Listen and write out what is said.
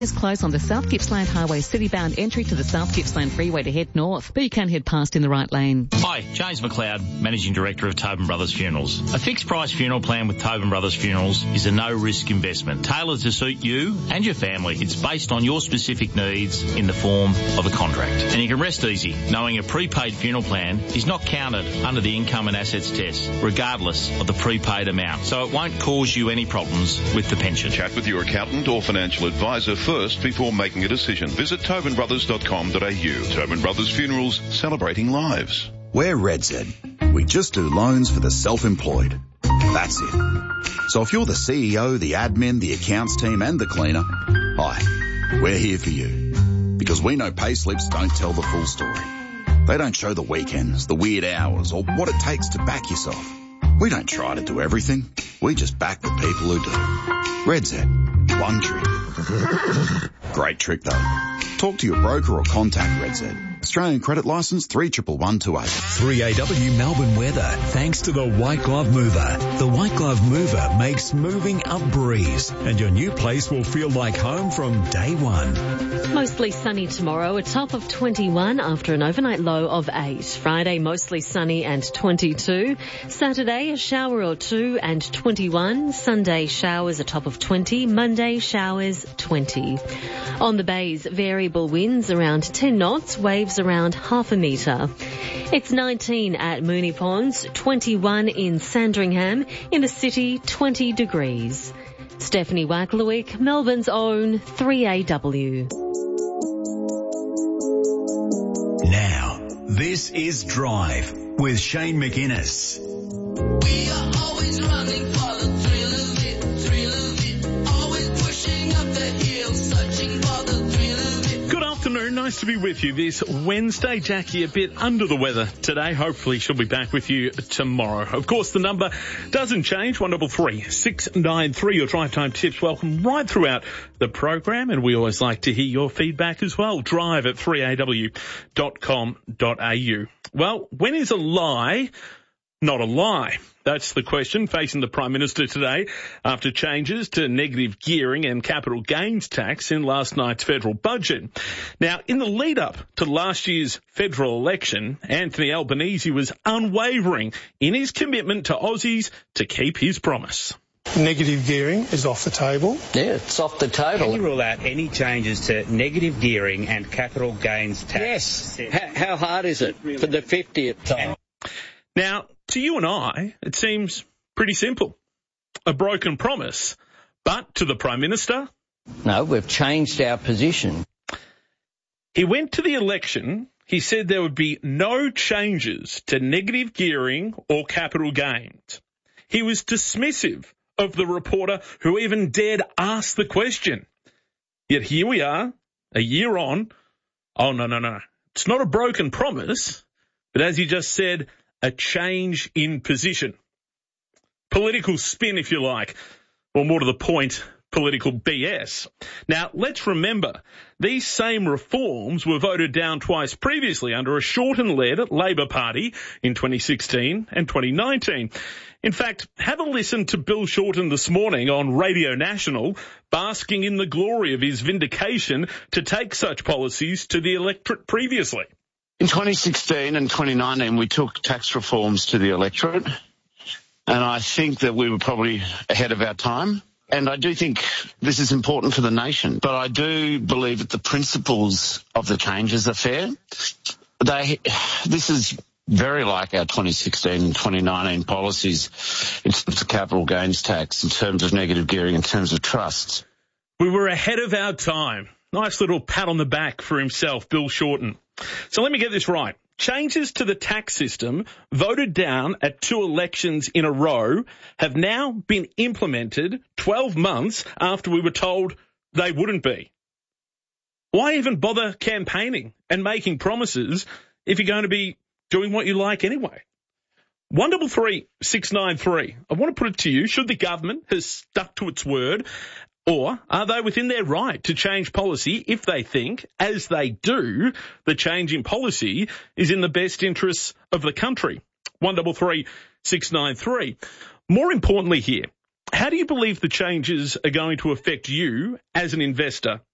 is closed on the South Gippsland Highway city-bound entry to the South Gippsland Freeway to head north, but you can head past in the right lane. Hi, James McLeod, Managing Director of Tobin Brothers Funerals. A fixed-price funeral plan with Tobin Brothers Funerals is a no-risk investment tailored to suit you and your family. It's based on your specific needs in the form of a contract. And you can rest easy knowing a prepaid funeral plan is not counted under the income and assets test, regardless of the prepaid amount. So it won't cause you any problems with the pension. Chat with your accountant or financial advisor first before making a decision. Visit tobinbrothers.com.au. Tobin Brothers Funerals, celebrating lives. We're RedZ. We just do loans for the self-employed. That's it. So if you're the CEO, the admin, the accounts team and the cleaner, hi, we're here for you. Because we know payslips don't tell the full story. They don't show the weekends, the weird hours, or what it takes to back yourself. We don't try to do everything. We just back the people who do. RedZ. One trick. Great trick though. Talk to your broker or contact RedZ. Australian credit licence 311128. 3AW Melbourne weather thanks to the White Glove Mover. The White Glove Mover makes moving a breeze, and your new place will feel like home from day one. Mostly sunny tomorrow, a top of 21 after an overnight low of 8. Friday, mostly sunny and 22. Saturday, a shower or two and 21. Sunday, showers, a top of 20. Monday, showers, 20. On the bays, variable winds around 10 knots, waves around half a metre. It's 19 at Moonee Ponds, 21 in Sandringham, in the city 20 degrees. Stephanie Wacklewick, Melbourne's own 3AW. Now, this is Drive with Shane McInnes. We are always running for the thrill of it, always pushing up the hill, searching for the thrill of it. Good afternoon, nice to be with you this Wednesday. Jackie a bit under the weather today. Hopefully she'll be back with you tomorrow. Of course, the number doesn't change, 133 693. Your drive time tips welcome right throughout the program, and we always like to hear your feedback as well. Drive at 3aw.com.au. Well, when is a lie not a lie? That's the question facing the Prime Minister today after changes to negative gearing and capital gains tax in last night's federal budget. Now, in the lead up to last year's federal election, Anthony Albanese was unwavering in his commitment to Aussies to keep his promise. Negative gearing is off the table. Yeah, it's off the table. Can you rule out any changes to negative gearing and capital gains tax? Yes. How hard is it for the 50th time? Now, to you and I, it seems pretty simple. A broken promise. But to the Prime Minister? No, we've changed our position. He went to the election. He said there would be no changes to negative gearing or capital gains. He was dismissive of the reporter who even dared ask the question. Yet here we are, a year on. Oh, no. It's not a broken promise, but as you just said, a change in position. Political spin, if you like, or more to the point, political BS. Now, let's remember, these same reforms were voted down twice previously under a Shorten-led Labor Party in 2016 and 2019. In fact, have a listen to Bill Shorten this morning on Radio National, basking in the glory of his vindication to take such policies to the electorate previously. In 2016 and 2019, we took tax reforms to the electorate, and I think that we were probably ahead of our time. And I do think this is important for the nation, but I do believe that the principles of the changes are fair. This is very like our 2016 and 2019 policies in terms of capital gains tax, in terms of negative gearing, in terms of trusts. We were ahead of our time. Nice little pat on the back for himself, Bill Shorten. So let me get this right. Changes to the tax system voted down at 2 elections in a row have now been implemented 12 months after we were told they wouldn't be. Why even bother campaigning and making promises if you're going to be doing what you like anyway? 133 693. I want to put it to you, should the government have stuck to its word, or are they within their right to change policy if they think, as they do, the change in policy is in the best interests of the country? 133 693. More importantly here, how do you believe the changes are going to affect you as an investor